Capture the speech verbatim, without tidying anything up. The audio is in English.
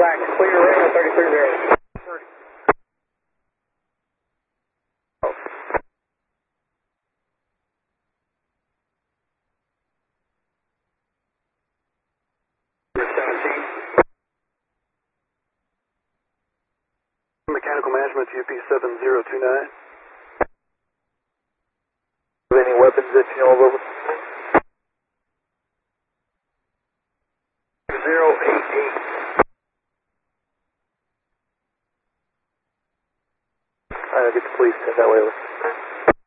Black, clear ring thirty-three zero. Mechanical Management U P seven zero two nine. Any weapons that you know of? Zero eight eight.